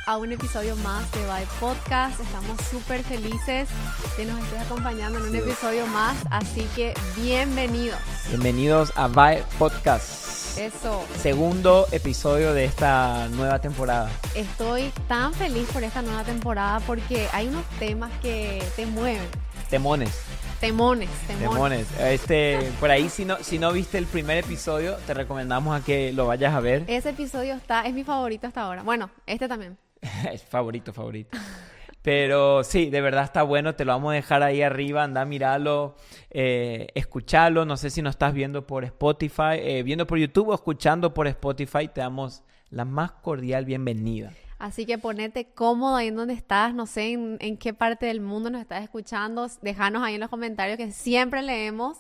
a un episodio más de Vibe Podcast. Estamos súper felices que nos estés acompañando en un episodio más, así que bienvenidos. Bienvenidos a Vibe Podcast. Eso. Segundo episodio de esta nueva temporada. Estoy tan feliz por esta nueva temporada porque hay unos temas que te mueven. Temones. Por ahí, si no viste el primer episodio, te recomendamos a que lo vayas a ver. Ese episodio es mi favorito hasta ahora. Bueno, este también. Es favorito. Pero sí, de verdad está bueno. Te lo vamos a dejar ahí arriba. Anda, míralo, escuchalo. No sé si nos estás viendo por Spotify, viendo por YouTube o escuchando por Spotify. Te damos la más cordial bienvenida. Así que ponete cómodo ahí en donde estás, no sé en qué parte del mundo nos estás escuchando, déjanos ahí en los comentarios que siempre leemos,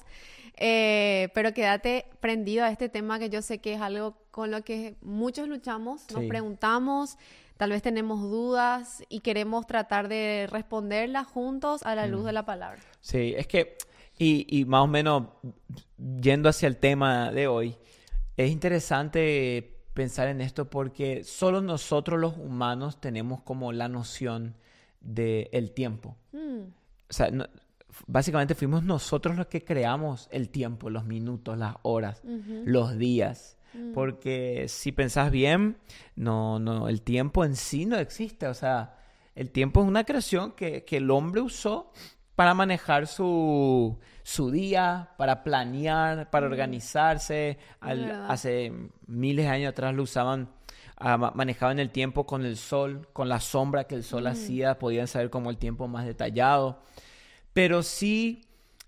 pero quédate prendido a este tema que yo sé que es algo con lo que muchos luchamos, nos preguntamos, tal vez tenemos dudas y queremos tratar de responderlas juntos a la luz de la palabra. Sí, es que, y más o menos yendo hacia el tema de hoy, es interesante pensar en esto porque solo nosotros los humanos tenemos como la noción del tiempo. O sea, básicamente fuimos nosotros los que creamos el tiempo, los minutos, las horas, los días. Porque si pensás bien, no, el tiempo en sí no existe. O sea, el tiempo es una creación que el hombre usó para manejar su día, para planear, para organizarse. Hace miles de años atrás lo usaban, manejaban el tiempo con el sol, con la sombra que el sol hacía, podían saber como el tiempo más detallado. Pero sí,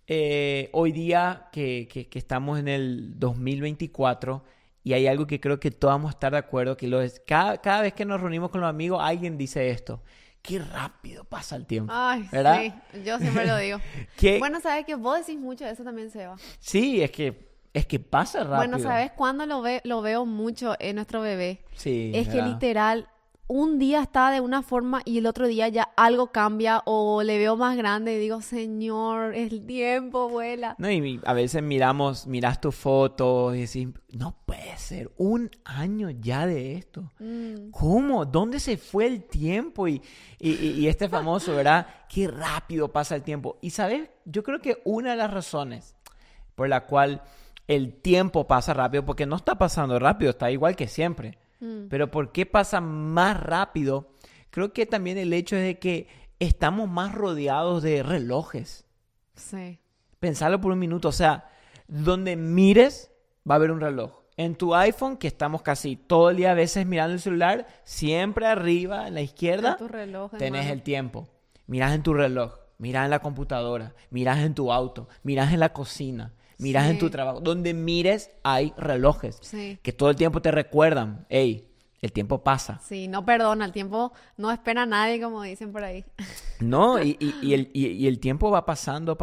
hoy día que estamos en el 2024 y hay algo que creo que todos vamos a estar de acuerdo, que cada vez que nos reunimos con los amigos, alguien dice esto. Qué rápido pasa el tiempo. Ay, ¿verdad? Sí, yo siempre lo digo. Bueno, sabes que vos decís mucho de eso también, Seba. Sí, es que pasa rápido. Bueno, ¿sabes cuándo lo veo mucho en nuestro bebé? Sí, es ¿verdad? que literal, un día está de una forma y el otro día ya algo cambia o le veo más grande y digo, Señor, el tiempo vuela. No, y a veces miras tus fotos y decís, no puede ser, 1 año ya de esto. ¿Cómo? ¿Dónde se fue el tiempo? Y este famoso, ¿verdad? Qué rápido pasa el tiempo. Y ¿sabes? Yo creo que una de las razones por la cual el tiempo pasa rápido, porque no está pasando rápido, está igual que siempre. Pero ¿por qué pasa más rápido? Creo que también el hecho es de que estamos más rodeados de relojes. Sí. Pensarlo por un minuto. O sea, donde mires va a haber un reloj. En tu iPhone, que estamos casi todo el día a veces mirando el celular, siempre arriba, en la izquierda, tu reloj, tenés hermano. el tiempo. Mirás en tu reloj, mirás en la computadora, mirás en tu auto, mirás en la cocina. Mirás en tu trabajo. Donde mires hay relojes que todo el tiempo te recuerdan. Ey, el tiempo pasa. Sí, no perdona. El tiempo no espera a nadie, como dicen por ahí. No, y el tiempo va pasando.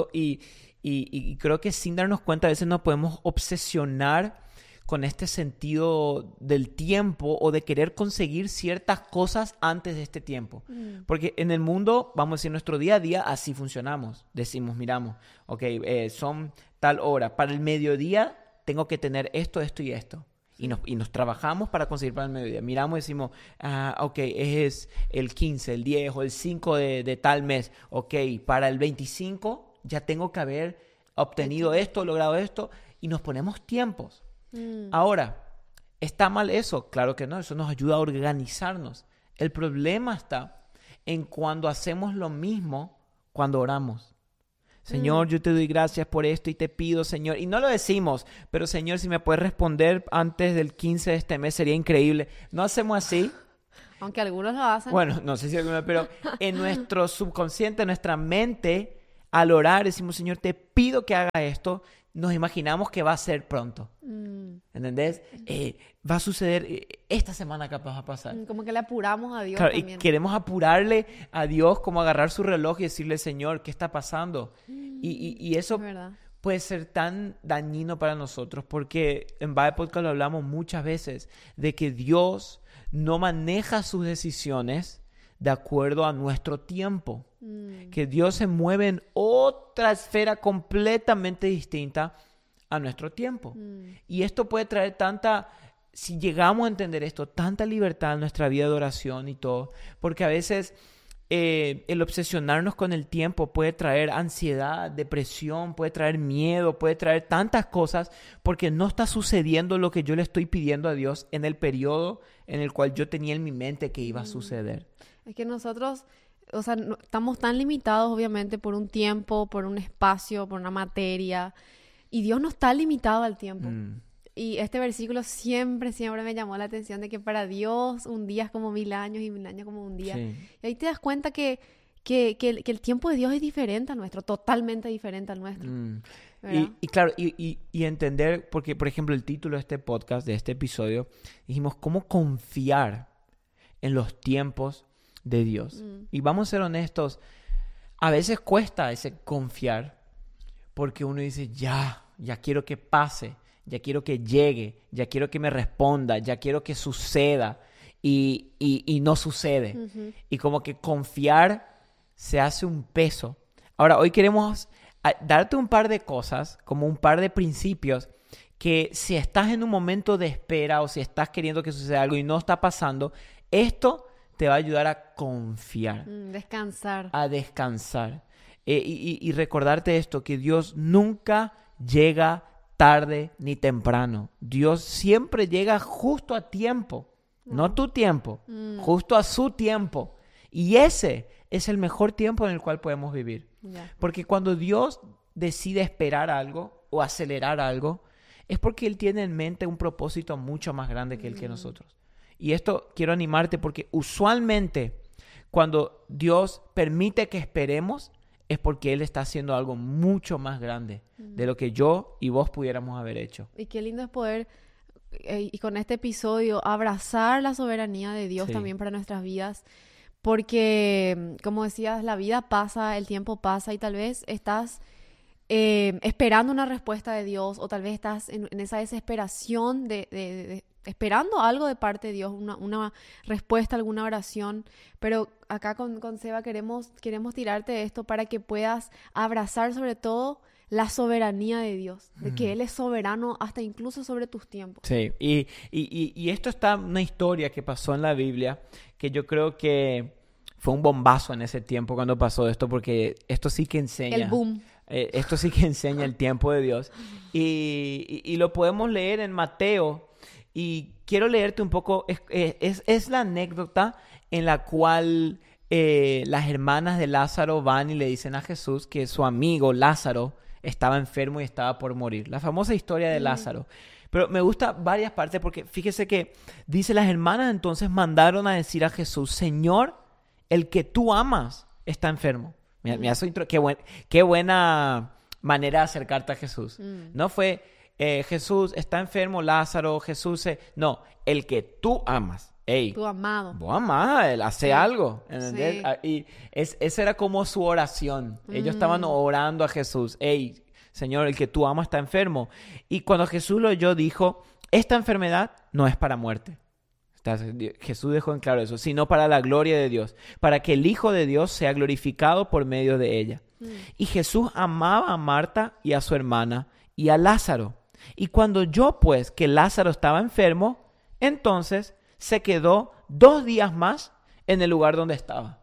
Y creo que sin darnos cuenta a veces nos podemos obsesionar con este sentido del tiempo o de querer conseguir ciertas cosas antes de este tiempo. Porque en el mundo, vamos a decir, nuestro día a día, así funcionamos. Decimos, miramos, ok, son tal hora. Para el mediodía tengo que tener esto y esto. Y nos trabajamos para conseguir para el mediodía. Miramos y decimos, ok, es el 15, el 10 o el 5 de tal mes. Ok, para el 25 ya tengo que haber obtenido esto, logrado esto. Y nos ponemos tiempos. Ahora, ¿está mal eso? Claro que no, eso nos ayuda a organizarnos. El problema está en cuando hacemos lo mismo cuando oramos. Señor, yo te doy gracias por esto y te pido, Señor. Y no lo decimos, pero Señor, si me puedes responder antes del 15 de este mes sería increíble. No hacemos así. Aunque algunos lo hacen. Bueno, no sé si algunos, pero en nuestro subconsciente, en nuestra mente, al orar decimos, Señor, te pido que haga esto. Nos imaginamos que va a ser pronto. ¿Entendés? Va a suceder, esta semana capaz va a pasar. Como que le apuramos a Dios Claro, también. y queremos apurarle a Dios, como agarrar su reloj y decirle, Señor, ¿qué está pasando? Y eso puede ser tan dañino para nosotros, porque en Vibe Podcast lo hablamos muchas veces, de que Dios no maneja sus decisiones de acuerdo a nuestro tiempo. Que Dios se mueve en otra esfera completamente distinta a nuestro tiempo. Y esto puede traer tanta si llegamos a entender esto, tanta libertad en nuestra vida de oración y todo, porque a veces el obsesionarnos con el tiempo puede traer ansiedad, depresión, puede traer miedo, puede traer tantas cosas porque no está sucediendo lo que yo le estoy pidiendo a Dios en el periodo en el cual yo tenía en mi mente que iba a suceder. Es que nosotros, o sea, estamos tan limitados obviamente por un tiempo, por un espacio, por una materia, y Dios no está limitado al tiempo. Y este versículo siempre me llamó la atención de que para Dios un día es como 1000 años y 1000 años como un día. Sí. Y ahí te das cuenta que el tiempo de Dios es diferente al nuestro, totalmente diferente al nuestro. ¿Verdad? Y claro, y entender, porque por ejemplo el título de este podcast, de este episodio, dijimos cómo confiar en los tiempos de Dios. Y vamos a ser honestos, a veces cuesta ese confiar, porque uno dice, ya quiero que pase, ya quiero que llegue, ya quiero que me responda, ya quiero que suceda, y no sucede. Y como que confiar se hace un peso. Ahora, hoy queremos darte un par de cosas, como un par de principios, que si estás en un momento de espera o si estás queriendo que suceda algo y no está pasando, esto te va a ayudar a confiar. Descansar. A descansar. Y recordarte esto, que Dios nunca llega tarde ni temprano. Dios siempre llega justo a tiempo. No tu tiempo, justo a su tiempo. Y ese es el mejor tiempo en el cual podemos vivir. Porque cuando Dios decide esperar algo o acelerar algo, es porque Él tiene en mente un propósito mucho más grande que el que nosotros. Y esto quiero animarte porque usualmente cuando Dios permite que esperemos es porque Él está haciendo algo mucho más grande de lo que yo y vos pudiéramos haber hecho. Y qué lindo es poder, y con este episodio, abrazar la soberanía de Dios también para nuestras vidas. Porque, como decías, la vida pasa, el tiempo pasa y tal vez estás esperando una respuesta de Dios o tal vez estás en esa desesperación de esperando algo de parte de Dios, una respuesta, alguna oración. Pero acá con Seba queremos tirarte esto para que puedas abrazar sobre todo la soberanía de Dios, de que Él es soberano hasta incluso sobre tus tiempos. Sí, y esto está en una historia que pasó en la Biblia, que yo creo que fue un bombazo en ese tiempo cuando pasó esto, porque esto sí que enseña. El boom. Esto sí que enseña el tiempo de Dios. Y lo podemos leer en Mateo, y quiero leerte un poco, es la anécdota en la cual las hermanas de Lázaro van y le dicen a Jesús que su amigo Lázaro estaba enfermo y estaba por morir. La famosa historia de Lázaro. Pero me gusta varias partes porque fíjese que dice, las hermanas entonces mandaron a decir a Jesús, Señor, el que tú amas está enfermo. Mira, qué buena manera de acercarte a Jesús. No fue, Jesús está enfermo, Lázaro, Jesús... No, el que tú amas. Ey, tu amado. Vos amás a él, hace algo. ¿Entendés? Sí. Y esa era como su oración. Ellos estaban orando a Jesús. Ey, Señor, el que tú amas está enfermo. Y cuando Jesús lo oyó, dijo, esta enfermedad no es para muerte. Jesús dejó en claro eso, sino para la gloria de Dios, para que el Hijo de Dios sea glorificado por medio de ella. Y Jesús amaba a Marta y a su hermana y a Lázaro. Y cuando oyó pues que Lázaro estaba enfermo, entonces se quedó 2 días más en el lugar donde estaba.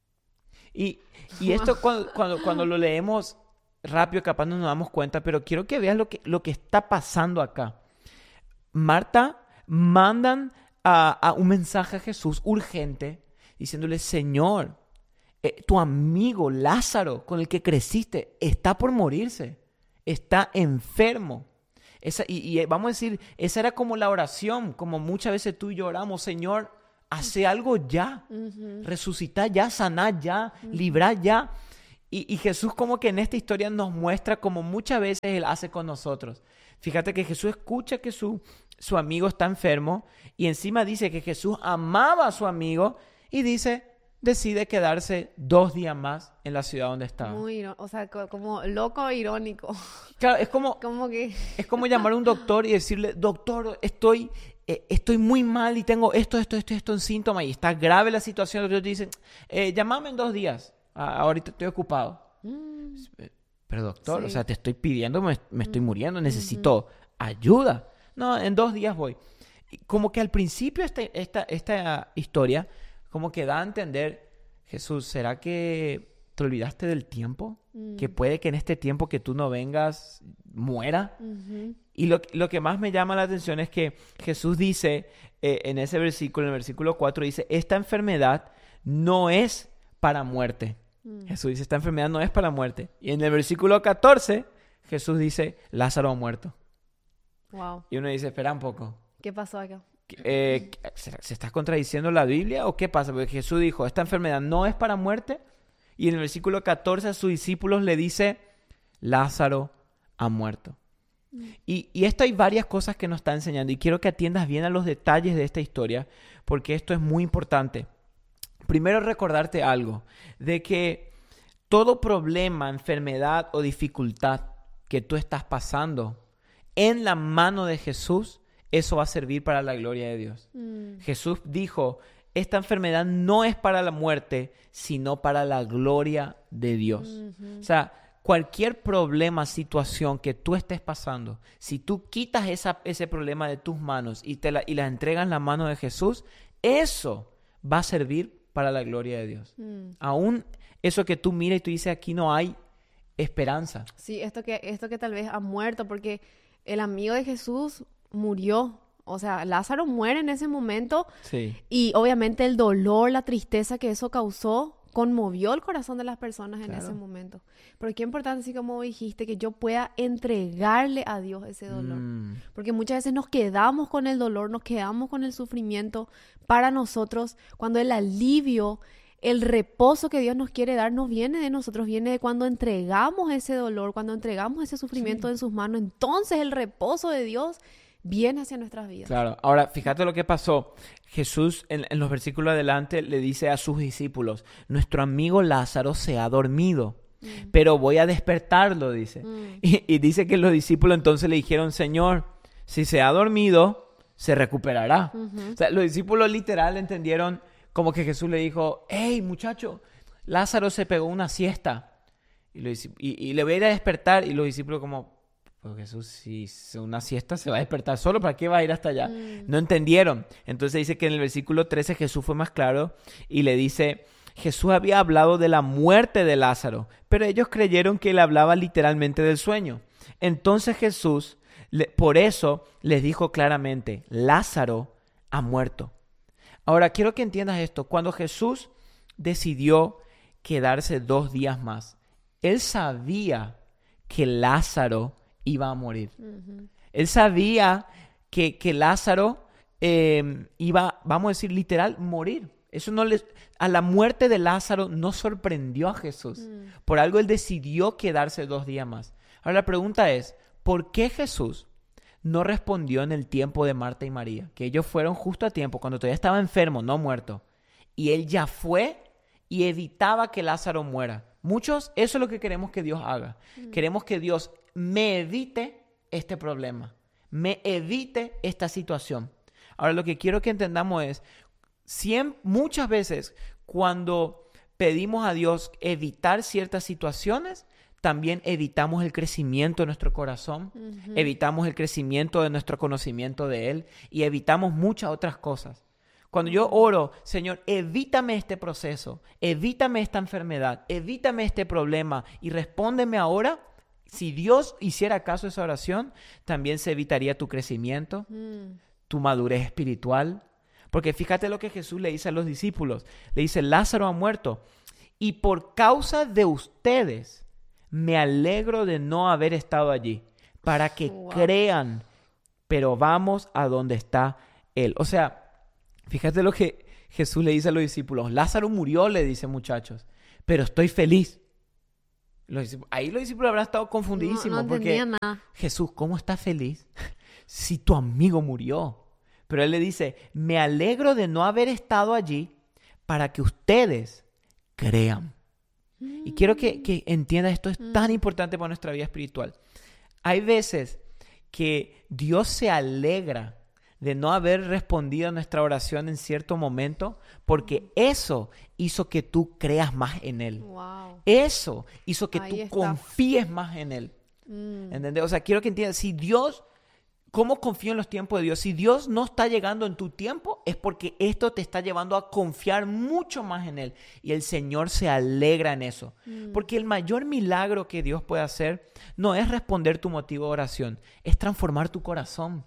Y esto cuando lo leemos rápido capaz no nos damos cuenta, pero quiero que veas lo que está pasando acá. Marta mandan a un mensaje a Jesús urgente diciéndole, Señor, tu amigo Lázaro con el que creciste está por morirse, está enfermo. Y vamos a decir, esa era como la oración, como muchas veces tú y yo oramos, Señor, hace algo ya, resucita ya, sana ya, libra ya. Y Jesús como que en esta historia nos muestra como muchas veces Él hace con nosotros. Fíjate que Jesús escucha que su amigo está enfermo y encima dice que Jesús amaba a su amigo y decide quedarse 2 días más en la ciudad donde estaba. O sea, como loco irónico. Claro, es como llamar a un doctor y decirle, doctor, estoy muy mal y tengo esto en síntomas y está grave la situación. El doctor te dice, llámame en 2 días, ahorita estoy ocupado. Pero doctor, sí. O sea, te estoy pidiendo, me estoy muriendo, necesito ayuda. No, en 2 días voy. como que al principio esta historia como que da a entender, Jesús, ¿será que te olvidaste del tiempo? Que puede que en este tiempo que tú no vengas muera. Y lo que más me llama la atención es que Jesús dice en ese versículo, en el versículo 4, dice, esta enfermedad no es para muerte. Jesús dice, esta enfermedad no es para muerte. Y en el versículo 14, Jesús dice, Lázaro ha muerto. Wow. Y uno dice, espera un poco. ¿Qué pasó acá? ¿Se está contradiciendo la Biblia o qué pasa? Porque Jesús dijo, esta enfermedad no es para muerte. Y en el versículo 14 a sus discípulos le dice, Lázaro ha muerto. Y esto hay varias cosas que nos está enseñando. Y quiero que atiendas bien a los detalles de esta historia, porque esto es muy importante. Primero, recordarte algo, de que todo problema, enfermedad o dificultad que tú estás pasando en la mano de Jesús, eso va a servir para la gloria de Dios. Jesús dijo, esta enfermedad no es para la muerte, sino para la gloria de Dios. O sea, cualquier problema, situación que tú estés pasando, si tú quitas ese problema de tus manos y las entregas en la mano de Jesús, eso va a servir para la gloria de Dios. Aún eso que tú miras y tú dices, aquí no hay esperanza. Sí, esto que tal vez ha muerto, porque el amigo de Jesús murió. O sea, Lázaro muere en ese momento. Sí. Y obviamente el dolor, la tristeza que eso causó, conmovió el corazón de las personas en ese momento. Pero qué importante, así como dijiste, que yo pueda entregarle a Dios ese dolor. Porque muchas veces nos quedamos con el dolor, nos quedamos con el sufrimiento para nosotros, cuando el alivio, el reposo que Dios nos quiere dar no viene de nosotros, viene de cuando entregamos ese dolor, cuando entregamos ese sufrimiento en sus manos. Entonces el reposo de Dios viene hacia nuestras vidas. Claro. Ahora, fíjate lo que pasó. Jesús, en los versículos adelante, le dice a sus discípulos, nuestro amigo Lázaro se ha dormido, pero voy a despertarlo, dice. Y dice que los discípulos entonces le dijeron, Señor, si se ha dormido, se recuperará. O sea, los discípulos literal entendieron como que Jesús le dijo, hey, muchacho, Lázaro se pegó una siesta y le voy a ir a despertar. Y los discípulos como, pues Jesús, si una siesta se va a despertar solo, ¿para qué va a ir hasta allá? No entendieron. Entonces dice que en el versículo 13 Jesús fue más claro y le dice, Jesús había hablado de la muerte de Lázaro, pero ellos creyeron que él hablaba literalmente del sueño. Entonces Jesús, por eso les dijo claramente, Lázaro ha muerto. Ahora, quiero que entiendas esto. Cuando Jesús decidió quedarse 2 días más, él sabía que Lázaro iba a morir. Él sabía que Lázaro iba, vamos a decir, literal, morir. Eso a la muerte de Lázaro no sorprendió a Jesús. Por algo él decidió quedarse 2 días más. Ahora la pregunta es, ¿por qué Jesús no respondió en el tiempo de Marta y María? Que ellos fueron justo a tiempo, cuando todavía estaba enfermo, no muerto. Y él ya fue y evitaba que Lázaro muera. Muchos, eso es lo que queremos que Dios haga. Queremos que Dios me evite este problema, me evite esta situación. Ahora, lo que quiero que entendamos es, muchas veces cuando pedimos a Dios evitar ciertas situaciones, también evitamos el crecimiento de nuestro corazón, evitamos el crecimiento de nuestro conocimiento de Él y evitamos muchas otras cosas. Cuando yo oro, Señor, evítame este proceso, evítame esta enfermedad, evítame este problema y respóndeme ahora. Si Dios hiciera caso a esa oración, también se evitaría tu crecimiento, tu madurez espiritual. Porque fíjate lo que Jesús le dice a los discípulos. Le dice, Lázaro ha muerto y por causa de ustedes me alegro de no haber estado allí para que crean, pero vamos a donde está Él. O sea, fíjate lo que Jesús le dice a los discípulos. Lázaro murió, le dice, muchachos, pero estoy feliz. Ahí los discípulos habrán estado confundidísimos porque nada. Jesús, ¿cómo estás feliz si tu amigo murió? Pero Él le dice, me alegro de no haber estado allí para que ustedes crean. Y quiero que entiendas, esto es tan importante para nuestra vida espiritual. Hay veces que Dios se alegra de no haber respondido a nuestra oración en cierto momento, porque eso hizo que tú creas más en Él. Wow. Eso hizo que Ahí tú está. confíes más en Él. ¿Entendés? O sea, quiero que entiendas, si Dios ¿Cómo confío en los tiempos de Dios? Si Dios no está llegando en tu tiempo, es porque esto te está llevando a confiar mucho más en Él. Y el Señor se alegra en eso. Porque el mayor milagro que Dios puede hacer no es responder tu motivo de oración, es transformar tu corazón.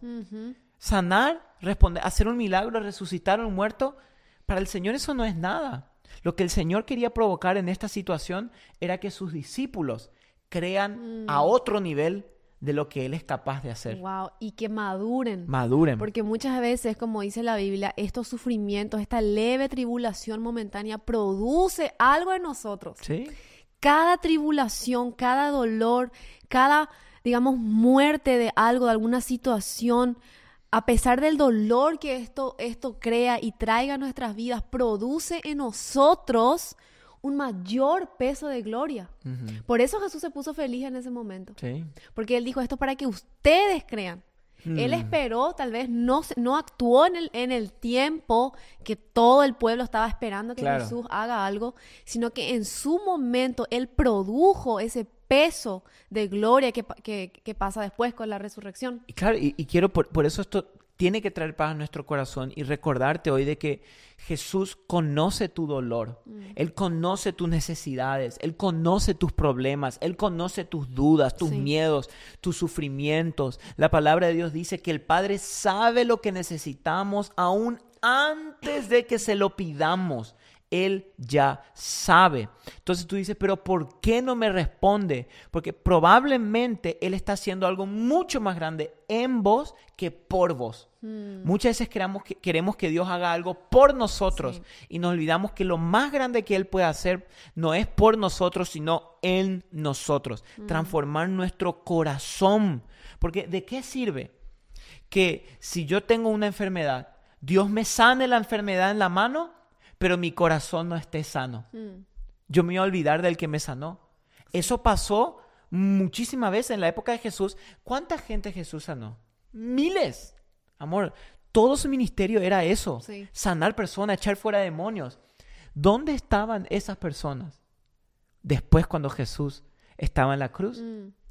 Sanar, responder, hacer un milagro, resucitar a un muerto, para el Señor eso no es nada. Lo que el Señor quería provocar en esta situación era que sus discípulos crean a otro nivel de lo que Él es capaz de hacer. Wow, y que maduren. Maduren. Porque muchas veces, como dice la Biblia, estos sufrimientos, esta leve tribulación momentánea produce algo en nosotros. ¿Sí? Cada tribulación, cada dolor, cada, digamos, muerte de algo, de alguna situación, a pesar del dolor que esto crea y traiga a nuestras vidas, produce en nosotros un mayor peso de gloria. Por eso Jesús se puso feliz en ese momento. Sí. Porque Él dijo esto para que ustedes crean. Él esperó, tal vez no actuó en el tiempo que todo el pueblo estaba esperando que Jesús haga algo, sino que en su momento Él produjo ese peso de gloria que pasa después con la resurrección. Y claro, y quiero, por eso esto tiene que traer paz a nuestro corazón y recordarte hoy de que Jesús conoce tu dolor. Él conoce tus necesidades, Él conoce tus problemas, Él conoce tus dudas, tus miedos, tus sufrimientos. La palabra de Dios dice que el Padre sabe lo que necesitamos aún antes de que se lo pidamos. Él ya sabe. Entonces tú dices, pero ¿por qué no me responde? Porque probablemente Él está haciendo algo mucho más grande en vos que por vos. Muchas veces queremos que Dios haga algo por nosotros y nos olvidamos que lo más grande que Él puede hacer no es por nosotros, sino en nosotros. Transformar nuestro corazón. Porque ¿de qué sirve que si yo tengo una enfermedad, Dios me sane la enfermedad en la mano, pero mi corazón no esté sano? Yo me voy a olvidar del que me sanó. Eso pasó muchísimas veces en la época de Jesús. ¿Cuánta gente Jesús sanó? Miles. Amor, todo su ministerio era eso. Sanar personas, echar fuera demonios. ¿Dónde estaban esas personas después cuando Jesús estaba en la cruz?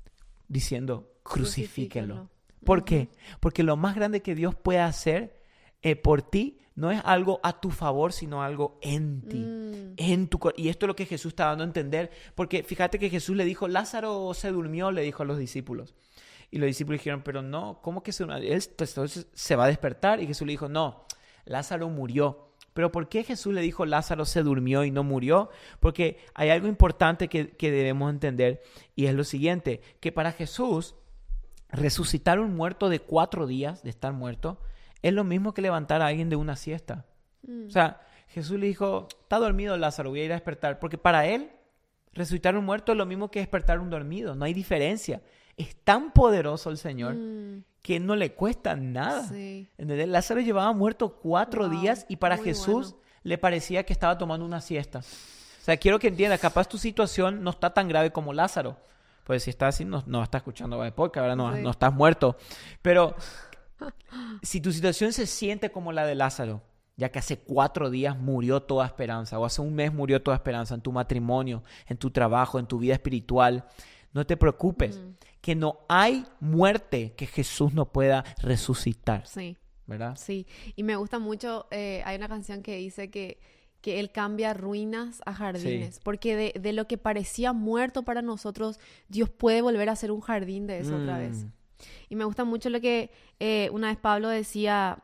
Diciendo, crucifíquenlo. ¿Por qué? Porque lo más grande que Dios puede hacer por ti no es algo a tu favor, sino algo en ti, y esto es lo que Jesús está dando a entender, porque fíjate que Jesús le dijo, Lázaro se durmió, le dijo a los discípulos, y los discípulos dijeron, pero no, ¿cómo que él entonces se va a despertar? Y Jesús le dijo, no, Lázaro murió. ¿Pero por qué Jesús le dijo Lázaro se durmió y no murió? Porque hay algo importante que debemos entender, y es lo siguiente, que para Jesús resucitar un muerto de 4 días de estar muerto es lo mismo que levantar a alguien de una siesta. O sea, Jesús le dijo, está dormido Lázaro, voy a ir a despertar. Porque para él, resucitar un muerto es lo mismo que despertar un dormido. No hay diferencia. Es tan poderoso el Señor que no le cuesta nada. ¿Entendés? Lázaro llevaba muerto 4 días y para Jesús le parecía que estaba tomando una siesta. O sea, quiero que entiendas, capaz tu situación no está tan grave como Lázaro. Pues si estás así, no estás escuchando podcast, ahora no estás muerto. Pero si tu situación se siente como la de Lázaro, ya que hace 4 días murió toda esperanza, o hace un mes murió toda esperanza en tu matrimonio, en tu trabajo, en tu vida espiritual, no te preocupes, que no hay muerte que Jesús no pueda resucitar. Sí. ¿Verdad? Sí, y me gusta mucho, hay una canción que dice que Él cambia ruinas a jardines, porque de lo que parecía muerto para nosotros, Dios puede volver a hacer un jardín de eso otra vez. Y me gusta mucho lo que una vez Pablo decía,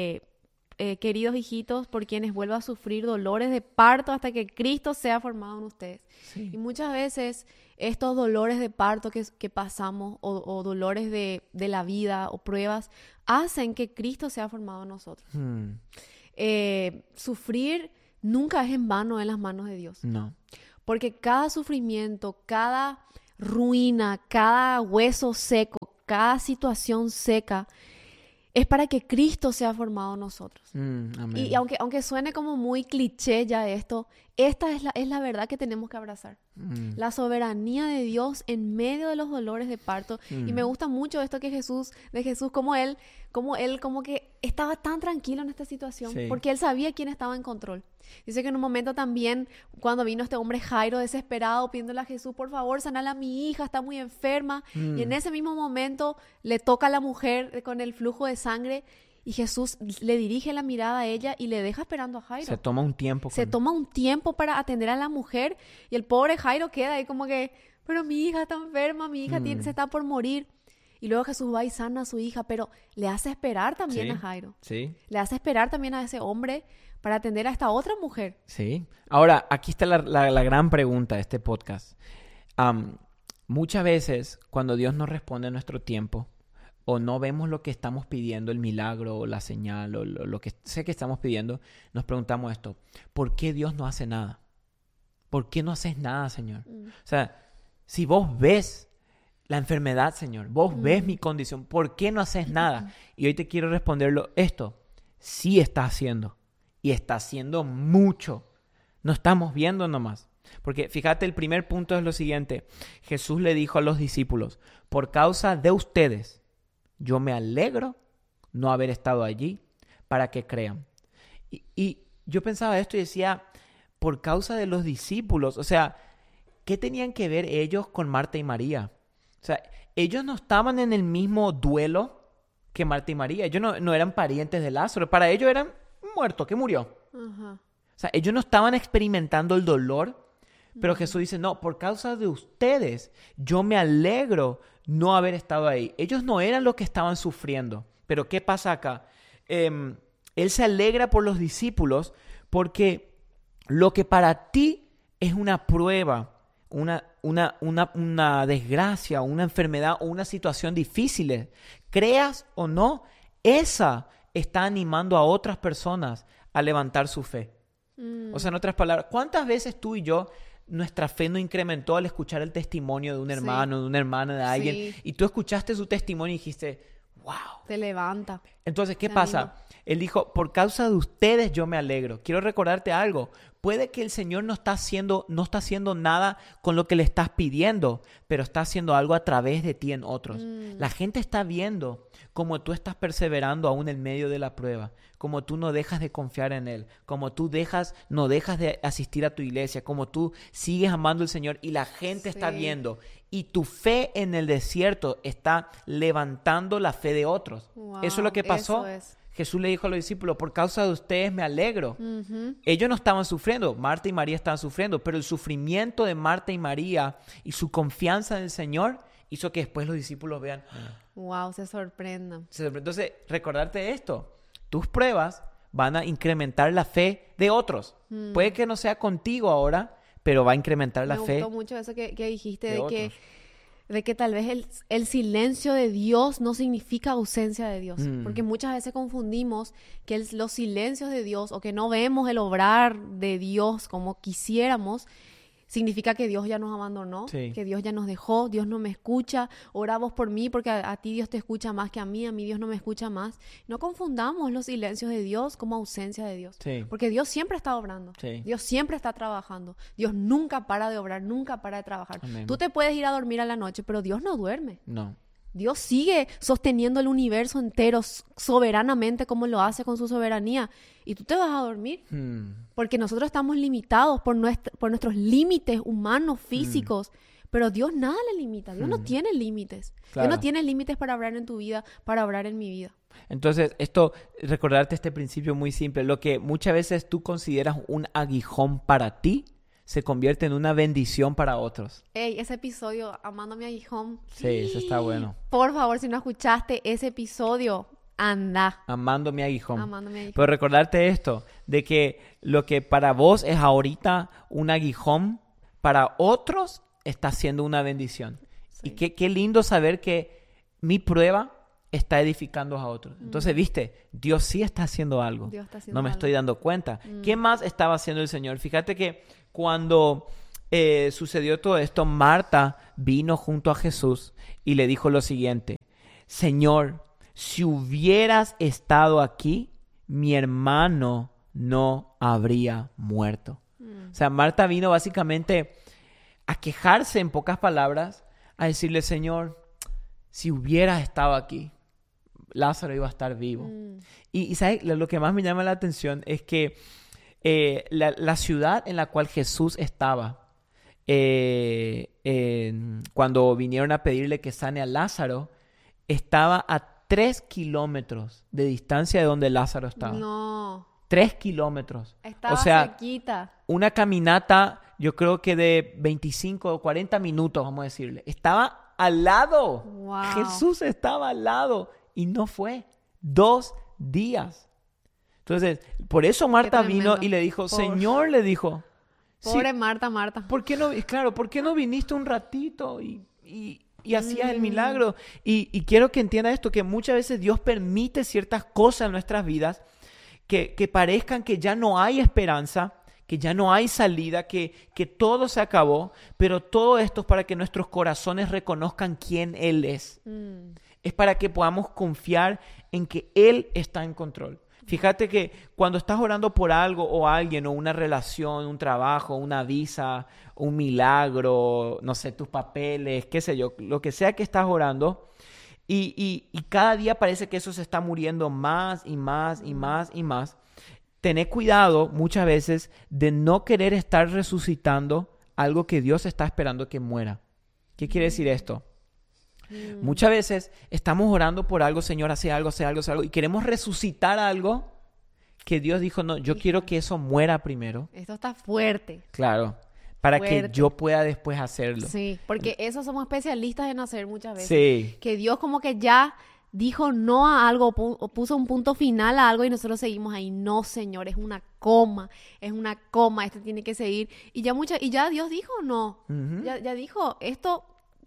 queridos hijitos, por quienes vuelva a sufrir dolores de parto hasta que Cristo sea formado en ustedes. Y muchas veces estos dolores de parto que pasamos o dolores de la vida o pruebas hacen que Cristo sea formado en nosotros. Sufrir nunca es en vano en las manos de Dios. No. Porque cada sufrimiento, cada ruina, cada hueso seco, cada situación seca, es para que Cristo sea formado en nosotros. Amén. Y aunque suene como muy cliché ya esto, esta es la verdad que tenemos que abrazar. La soberanía de Dios en medio de los dolores de parto. Y me gusta mucho esto de Jesús, como él cómo él como que estaba tan tranquilo en esta situación, Sí. porque él sabía quién estaba en control. Dice que en un momento también, cuando vino este hombre Jairo desesperado, pidiéndole a Jesús, por favor, sanala a mi hija, está muy enferma. Y en ese mismo momento le toca a la mujer con el flujo de sangre y Jesús le dirige la mirada a ella y le deja esperando a Jairo. Se toma un tiempo. Se toma un tiempo para atender a la mujer y el pobre Jairo queda ahí como que, pero mi hija está enferma, mi hija se está por morir. Y luego Jesús va y sana a su hija, pero le hace esperar también Sí. a Jairo. Sí. Le hace esperar también a ese hombre para atender a esta otra mujer. Sí. Ahora, aquí está la gran pregunta de este podcast. Muchas veces, cuando Dios nos responde a nuestro tiempo, o no vemos lo que estamos pidiendo, el milagro, o la señal, o lo que sé que estamos pidiendo, nos preguntamos esto: ¿por qué Dios no hace nada? ¿Por qué no haces nada, Señor? O sea, si vos ves la enfermedad, Señor, vos ves mi condición, ¿por qué no haces nada? Y hoy te quiero responderlo esto: sí está haciendo, y está haciendo mucho. No estamos viendo nomás. Porque fíjate, el primer punto es lo siguiente. Jesús le dijo a los discípulos: por causa de ustedes, yo me alegro no haber estado allí para que crean. Y yo pensaba esto y decía, por causa de los discípulos, o sea, ¿qué tenían que ver ellos con Marta y María? O sea, ellos no estaban en el mismo duelo que Marta y María. Ellos no eran parientes de Lázaro. Para ellos eran un muerto que murió. Ajá. O sea, ellos no estaban experimentando el dolor, pero Jesús dice, no, por causa de ustedes, yo me alegro no haber estado ahí. Ellos no eran los que estaban sufriendo. Pero ¿qué pasa acá? Él se alegra por los discípulos porque lo que para ti es una prueba, una desgracia, una enfermedad o una situación difícil, creas o no, esa está animando a otras personas a levantar su fe. O sea, en otras palabras, ¿cuántas veces tú y yo, nuestra fe no incrementó al escuchar el testimonio de un hermano, de una hermana, de alguien, y tú escuchaste su testimonio y dijiste, wow? Te levanta. Entonces, ¿qué Te pasa? anima. Él dijo, por causa de ustedes yo me alegro. Quiero recordarte algo. Puede que el Señor no está haciendo nada con lo que le estás pidiendo, pero está haciendo algo a través de ti en otros. La gente está viendo cómo tú estás perseverando aún en medio de la prueba, cómo tú no dejas de confiar en Él, cómo tú no dejas de asistir a tu iglesia, cómo tú sigues amando al Señor y la gente está viendo. Y tu fe en el desierto está levantando la fe de otros. Wow, Eso es lo que pasó. eso es. Jesús le dijo a los discípulos, por causa de ustedes me alegro. Ellos no estaban sufriendo, Marta y María estaban sufriendo, pero el sufrimiento de Marta y María y su confianza en el Señor hizo que después los discípulos vean. Wow, se sorprendan. Entonces, recordarte esto, tus pruebas van a incrementar la fe de otros. Puede que no sea contigo ahora, pero va a incrementar la fe. Me gustó mucho eso que dijiste de de que tal vez el silencio de Dios no significa ausencia de Dios. Porque muchas veces confundimos que los silencios de Dios o que no vemos el obrar de Dios como quisiéramos, significa que Dios ya nos abandonó, que Dios ya nos dejó, Dios no me escucha, ora vos por mí porque a ti Dios te escucha más que a mí Dios no me escucha más. No confundamos los silencios de Dios como ausencia de Dios, porque Dios siempre está obrando, Dios siempre está trabajando, Dios nunca para de obrar, nunca para de trabajar. Amén. Tú te puedes ir a dormir a la noche, pero Dios no duerme. No. Dios sigue sosteniendo el universo entero soberanamente como lo hace con su soberanía. Y tú te vas a dormir. Porque nosotros estamos limitados por nuestros límites humanos, físicos. Pero Dios nada le limita. Dios no tiene límites. Claro. Dios no tiene límites para obrar en tu vida, para obrar en mi vida. Entonces, recordarte este principio muy simple. Lo que muchas veces tú consideras un aguijón para ti, se convierte en una bendición para otros. Ey, ese episodio, Amando mi aguijón. Sí, eso está bueno. Por favor, si no escuchaste ese episodio, anda. Amando mi aguijón. Amando mi aguijón. Pero recordarte esto, de que lo que para vos es ahorita un aguijón, para otros está siendo una bendición. Sí. Y qué lindo saber que mi prueba está edificando a otros. Entonces, viste, Dios sí está haciendo algo. Dios está haciendo no me algo. estoy dando cuenta. ¿Qué más estaba haciendo el Señor? Fíjate que cuando sucedió todo esto, Marta vino junto a Jesús y le dijo lo siguiente: Señor, si hubieras estado aquí, mi hermano no habría muerto. O sea, Marta vino básicamente a quejarse, en pocas palabras, a decirle: Señor, si hubieras estado aquí, Lázaro iba a estar vivo. Y ¿sabes? Lo que más me llama la atención es que la ciudad en la cual Jesús estaba, cuando vinieron a pedirle que sane a Lázaro, estaba a 3 kilómetros de distancia de donde Lázaro estaba. No. 3 kilómetros. Estaba o sea, cerquita. una caminata, yo creo que de 25 o 40 minutos, vamos a decirle. Estaba al lado. Wow. Jesús estaba al lado y no fue. 2 días. Entonces, por eso Marta vino y le dijo, Señor, le dijo. Pobre sí, Marta. ¿Por qué no, claro, ¿por qué no viniste un ratito y hacías el milagro? Y quiero que entienda esto, que muchas veces Dios permite ciertas cosas en nuestras vidas que parezcan que ya no hay esperanza, que ya no hay salida, que todo se acabó, pero todo esto es para que nuestros corazones reconozcan quién Él es. Es para que podamos confiar en que Él está en control. Fíjate que cuando estás orando por algo o alguien, o una relación, un trabajo, una visa, un milagro, no sé, tus papeles, qué sé yo, lo que sea que estás orando, y cada día parece que eso se está muriendo más y más y más y más. Tened cuidado muchas veces de no querer estar resucitando algo que Dios está esperando que muera. ¿Qué quiere decir esto? Muchas veces estamos orando por algo, Señor, hace algo, y queremos resucitar algo que Dios dijo, no, yo quiero que eso muera primero. Esto está fuerte. Claro, para que yo pueda después hacerlo. Sí, porque eso somos especialistas en hacer muchas veces. Sí. Que Dios como que ya dijo no a algo, o puso un punto final a algo y nosotros seguimos ahí. No, Señor, es una coma, esto tiene que seguir. Y ya Dios dijo no. Ya dijo, esto...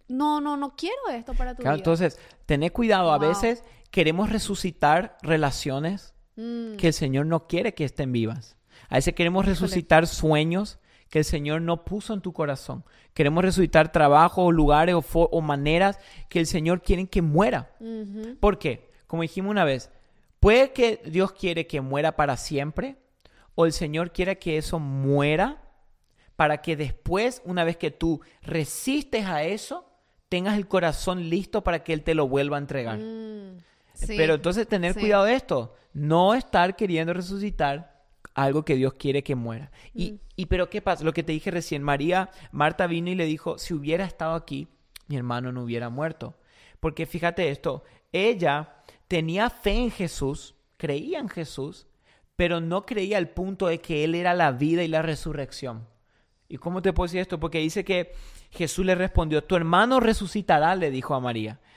No quiero esto para tu vida. Entonces, tened cuidado. A veces queremos resucitar relaciones que el Señor no quiere que estén vivas. A veces queremos resucitar sueños que el Señor no puso en tu corazón. Queremos resucitar trabajos, lugares o maneras que el Señor quiere que muera. ¿Por qué? Como dijimos una vez, puede que Dios quiere que muera para siempre, o el Señor quiere que eso muera para que después, una vez que tú resistes a eso, tengas el corazón listo para que Él te lo vuelva a entregar. Sí, pero entonces tener cuidado de esto. No estar queriendo resucitar algo que Dios quiere que muera. Pero ¿qué pasa? Lo que te dije recién, Marta vino y le dijo, si hubiera estado aquí, mi hermano no hubiera muerto. Porque fíjate esto, ella tenía fe en Jesús, creía en Jesús, pero no creía al punto de que Él era la vida y la resurrección. ¿Y cómo te puedo decir esto? Porque dice que Jesús le respondió, tu hermano resucitará, le dijo a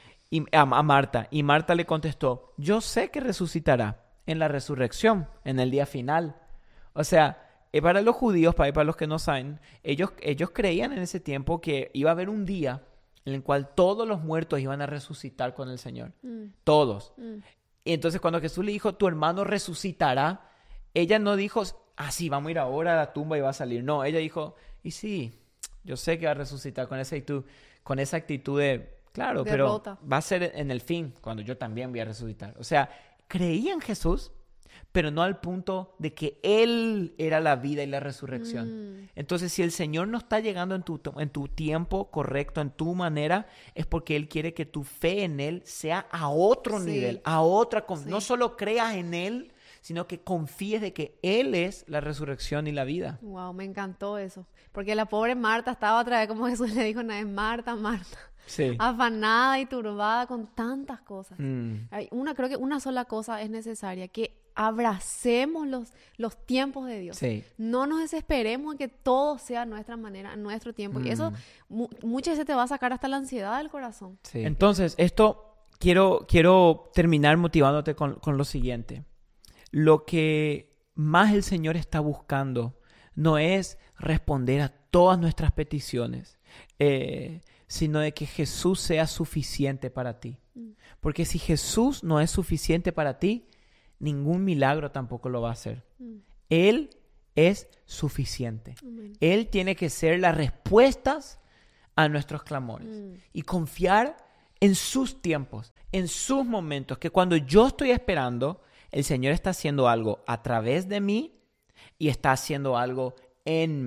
Marta. Y Marta le contestó, yo sé que resucitará en la resurrección, en el día final. O sea, para los judíos, para los que no saben, ellos creían en ese tiempo que iba a haber un día en el cual todos los muertos iban a resucitar con el Señor. Todos. Y entonces cuando Jesús le dijo, tu hermano resucitará, ella no dijo, sí, vamos a ir ahora a la tumba y va a salir. No, ella dijo, y sí, yo sé que va a resucitar con esa actitud de, claro, derrota. Pero va a ser en el fin, cuando yo también voy a resucitar. O sea, creía en Jesús, pero no al punto de que Él era la vida y la resurrección. Entonces, si el Señor no está llegando en tu tiempo correcto, en tu manera, es porque Él quiere que tu fe en Él sea a otro nivel, a otra... No solo creas en Él, sino que confíes de que Él es la resurrección y la vida. Wow, me encantó eso. Porque la pobre Marta estaba otra vez, como Jesús le dijo una vez, Marta. Sí. Afanada y turbada con tantas cosas. Creo que una sola cosa es necesaria, que abracemos los tiempos de Dios. Sí. No nos desesperemos en que todo sea a nuestra manera, a nuestro tiempo. Y eso muchas veces te va a sacar hasta la ansiedad del corazón. Sí. Entonces, esto quiero terminar motivándote con lo siguiente. Lo que más el Señor está buscando no es responder a todas nuestras peticiones, sino de que Jesús sea suficiente para ti. Porque si Jesús no es suficiente para ti, ningún milagro tampoco lo va a hacer. Él es suficiente. Él tiene que ser las respuestas a nuestros clamores. Y confiar en sus tiempos, en sus momentos, que cuando yo estoy esperando, el Señor está haciendo algo a través de mí y está haciendo algo en mí.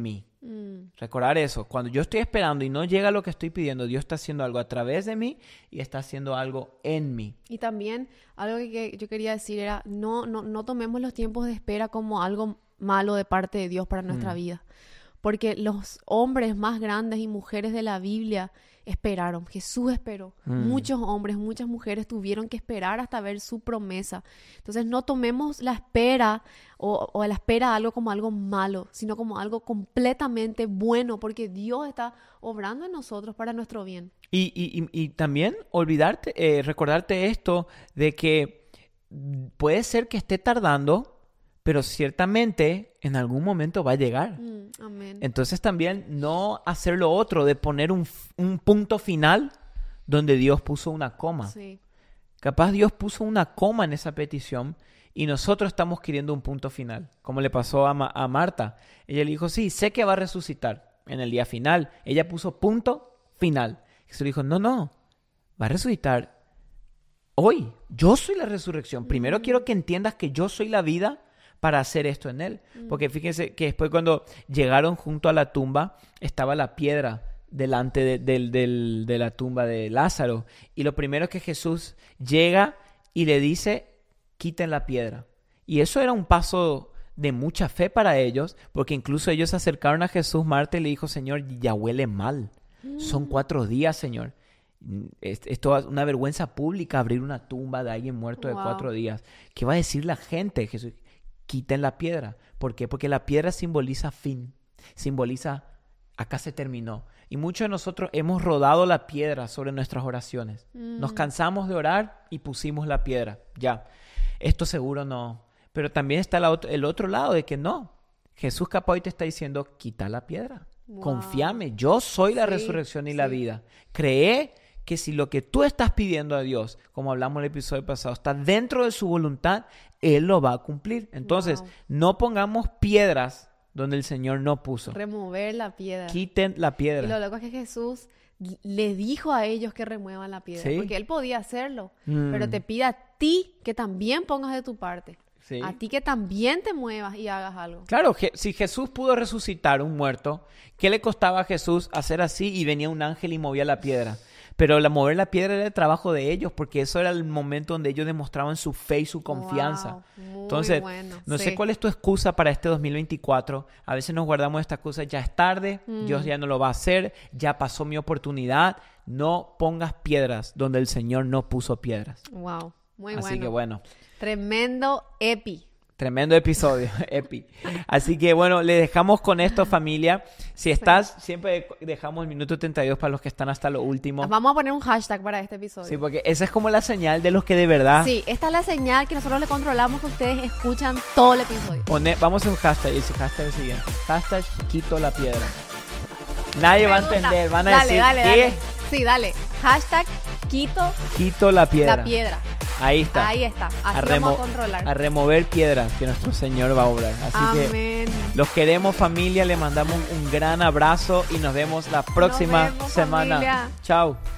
Recordar eso. Cuando yo estoy esperando y no llega lo que estoy pidiendo, Dios está haciendo algo a través de mí y está haciendo algo en mí. Y también algo que yo quería decir era, no tomemos los tiempos de espera como algo malo de parte de Dios para nuestra vida. Porque los hombres más grandes y mujeres de la Biblia esperaron. Jesús esperó. Muchos hombres, muchas mujeres tuvieron que esperar hasta ver su promesa. Entonces no tomemos la espera o la espera algo como algo malo, sino como algo completamente bueno, porque Dios está obrando en nosotros para nuestro bien. Y también recordarte esto de que puede ser que esté tardando, pero ciertamente en algún momento va a llegar. Amén. Entonces también no hacer lo otro de poner un punto final donde Dios puso una coma. Sí. Capaz Dios puso una coma en esa petición y nosotros estamos queriendo un punto final. Como le pasó a Marta. Ella le dijo, sí, sé que va a resucitar en el día final. Ella puso punto final. Jesús le dijo, no, va a resucitar hoy. Yo soy la resurrección. Primero quiero que entiendas que yo soy la vida para hacer esto en él. Porque fíjense que después cuando llegaron junto a la tumba, estaba la piedra delante de la tumba de Lázaro. Y lo primero es que Jesús llega y le dice, quiten la piedra. Y eso era un paso de mucha fe para ellos, porque incluso ellos se acercaron a Jesús, Marta, y le dijo, Señor, ya huele mal. Son 4 días, Señor. Esto es una vergüenza pública, abrir una tumba de alguien muerto de 4 días. ¿Qué va a decir la gente? Jesús, quiten la piedra. ¿Por qué? Porque la piedra simboliza fin, simboliza acá se terminó. Y muchos de nosotros hemos rodado la piedra sobre nuestras oraciones. Nos cansamos de orar y pusimos la piedra. Ya, esto seguro no. Pero también está el otro lado de que no. Jesús capaz hoy te está diciendo, quita la piedra. Wow. Confíame, yo soy la resurrección y la vida. Cree que si lo que tú estás pidiendo a Dios, como hablamos en el episodio pasado, está dentro de su voluntad, Él lo va a cumplir. Entonces, no pongamos piedras donde el Señor no puso. Remover la piedra. Quiten la piedra. Y lo loco es que Jesús le dijo a ellos que remuevan la piedra. ¿Sí? Porque Él podía hacerlo. Pero te pide a ti que también pongas de tu parte. Sí. A ti que también te muevas y hagas algo. Claro, si Jesús pudo resucitar un muerto, ¿qué le costaba a Jesús hacer así y venía un ángel y movía la piedra? Pero mover la piedra era el trabajo de ellos, porque eso era el momento donde ellos demostraban su fe y su confianza. Wow, entonces, bueno, no sé cuál es tu excusa para este 2024. A veces nos guardamos esta excusa, ya es tarde, Dios ya no lo va a hacer, ya pasó mi oportunidad. No pongas piedras donde el Señor no puso piedras. Wow, muy bueno. Así que bueno. Tremendo Tremendo episodio, Epi. Así que bueno, le dejamos con esto, familia. Si estás, siempre dejamos el minuto 32 para los que están hasta lo último. Vamos a poner un hashtag para este episodio. Sí, porque esa es como la señal de los que de verdad... Sí, esta es la señal que nosotros le controlamos, que ustedes escuchan todo el episodio. Vamos a un hashtag, y ese hashtag es el siguiente. Hashtag quito la piedra. Nadie va a entender, van a decir, ¿qué? Sí, dale. Hashtag quito la piedra. La piedra. Ahí está. Así vamos a controlar. A remover piedras que nuestro Señor va a obrar. Así Amén. Que los queremos, familia. Le mandamos un gran abrazo y nos vemos la próxima semana. Familia. Chao.